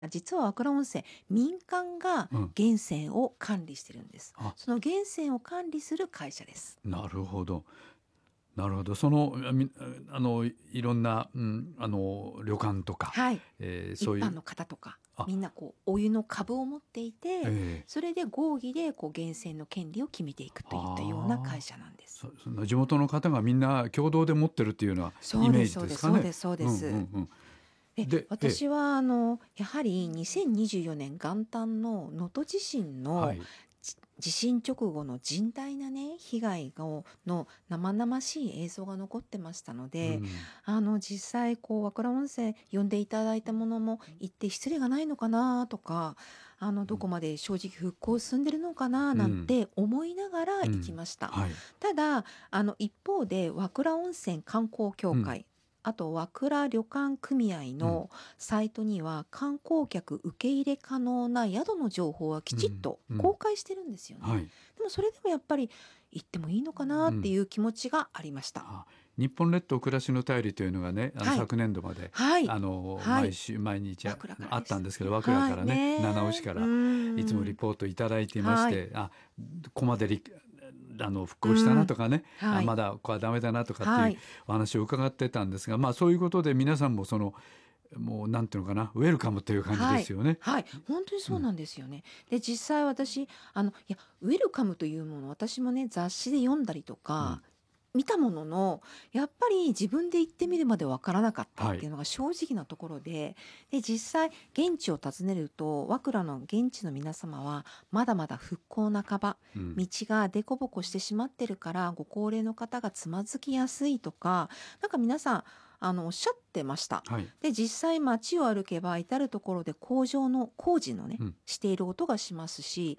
実は和倉温泉、民間がうん。 源泉を管理してるんです。 あ、 その源泉を管理する会社です。 なるほど。なるほど。その、いろんな、旅館とか、 はい。一そういう、 般の方とか、 あ、 みんなお湯の株を持っていて、 ええ、 それで合議で源泉の権利を決めていくといったような会ああ、 社なんです。 その地元の方がみんな共同で持ってるっていうようなそうです、 イメージそうです、 ですかね。 そうです、そうでうんうんす。 うん。 で、 で、 私はやはり2024年元旦の能登地震のはい。 地震直後の甚大なね被害の生々しい映像が残ってましたので、 うん。 実際和倉温泉呼んでいただいたものも行って失礼がないのかなとか、どこまで正直復興進んでるのかななんうん。 て思いながら行きうん。 ました。 はい。 ただ一方で和倉温泉観光協うん。 会、あと和倉旅館組合うん。 のサイトには観光客受け入れ可能な宿の情報はきちっうん。 と公うん。 開してるんですよね。 はい。 でもそれでもやっぱり行ってもいいのかなってうん。 いう気持ちがありました。 あ、日本列島暮らしの便りというのがね、 はい。 昨年度まで、 はい。はい。 毎日和倉からあでしたね。 ったんですけど、和倉はい。 からね、七尾ねえ。 市かうーらいつもリん。 ポートいただいていましはい。 て、ここまで復興したうん。 なとかね、 はい。 まだここはダメだなとかっていうはい。 お話を伺ってたんですが、そういうことで皆さんももうなんていうのかな、ウェルカムという感じではい。 すよね。 はい。本当にうん。 そうなんですよね。で、実際私、ウェルカムというもの、私もね、雑誌で読んだりとか、 うん。 見たものの、やっぱり自分で行ってみるまでわからなかったっはい。 ていうのが正直なところで、実際、現地を訪ねると、和倉の現地の皆様は、まだまだ復興半ば、道うん。 が凸凹してしまってるから、ご高齢の方がつまずきやすいとか、なんか皆さん、おっしゃってました。 はい。 で、実際街を歩けば至るところで工事のね、 うん。 している音がしますし、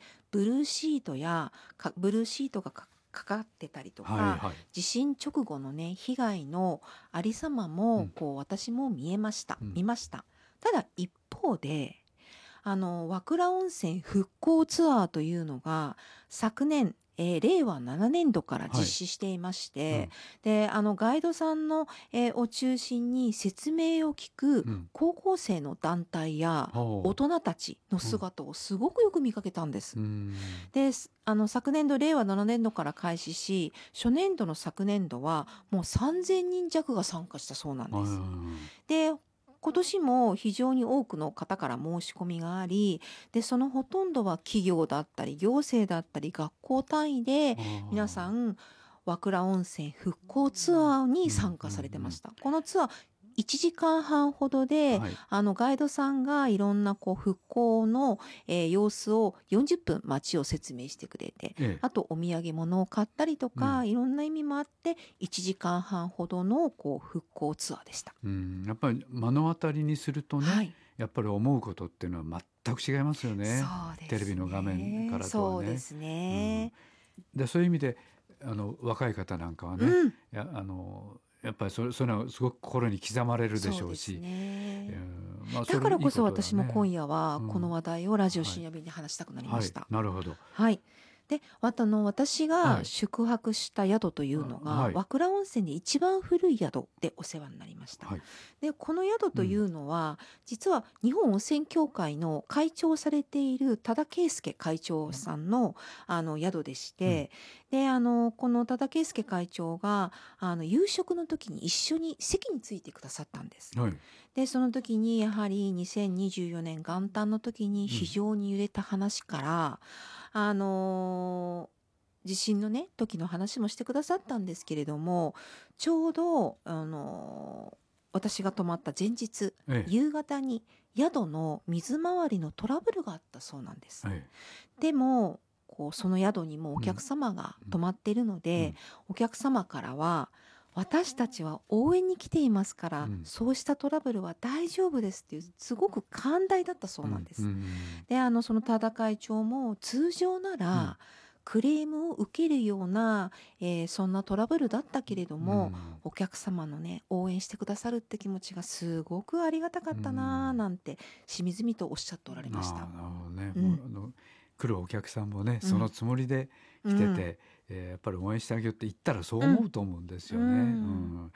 ブルーシートがかかってたりとか、 はいはい。 地震直後のね、被害のありさまも、 うん。 私もうん。 見ました。ただ一方で、和倉温泉復興ツアーというのが昨年、令和7年度から実はい。 施していまして、 うん。 で、ガイドさんの、を中心に説明を聞くうん。 高校生の団体や大ほ人たちのう。うん。 姿をすごくよく見かけたんです。 うーん。 で、昨年度、令和7年度から開始し、初年度の昨年度はもう3000人弱が参加したそうなんあです。 あ、 で、今年も非常に多くの方から申し込みがあり、で、そのほとんどは企業だったり、行政だったり、学校単位で、 あ皆さあ。 ん、和倉温泉復興ツアーにうん参加されてましうんた。このツアー、1時間半ほどうん。 で、 はい。 ガイドさんがいろんな復興の、様子を40分街を説明してくれて、 ええ。 あとお土産物を買ったりとか、 うん。 いろんな意味もあって、1時間半ほどの復興ツアーでした。 うん、やっぱり目の当たりにするとね、 はい。 やっぱり思うことっていうのは全く違いますよね。 そうですテレビの画面かね。 らとはね。 そうですうん。 ね。 で、そういう意味で、若い方なんかはね、 うん。 やっぱりそういうのはすごく心に刻まれるでしそうですょうし、 ね。 それだからこいいことだそ私も今ね。 夜はこのうん。 話題をラジオはい。 深夜便で話したくなりまはい。 した。 なるほど。 はい。で、私がはい。 宿泊した宿というのが、 はい。 和倉温泉で一番古い宿でお世話になりました。 はい。 で、この宿というん。 うのは、実は日本温泉協会の会長をされている多田圭介会長さんの、宿でしうん。 て、で、この多田圭介会長が、夕食の時に一緒に席についてくださったんです。 はい。 で、その時にやはり2024年元旦の時に非うん。 常に揺れた話から、あの地震のね、時の話もしてくださったんですけれども、ちょうど、私が泊まった前日、 ええ。 夕方に宿の水回りのトラブルがあったそうなんです。 ええ。 でも、その宿にもおうん。 客様がうん。 泊まっているので、 うん。 お客様からは、私たちは応援に来ていますから、 うん。 そうしたトラブルは大丈夫ですっていう、すごく寛大だったそううん。うん。 なんです。で、その多田会長も通常なうん。 ら、クレームを受けるような、そんなトラブルだったけれども、お客様のね、応援してくださるって気持ちがすごくありがたかうったなぁ、 ん。 なんて、しみずみとおっしゃっておられました。 なるほどね。もううん、 来るお客さんもね、 うん、 そのつもりでうん、 来てて、やっぱり応援してあげようって言ったらそううん、 思うと思うんですうよね。うん。 ん。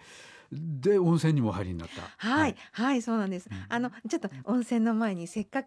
で温泉にもお入りになった。 はい、はい、そうなんです。 うんちょっと温泉の前にせっかく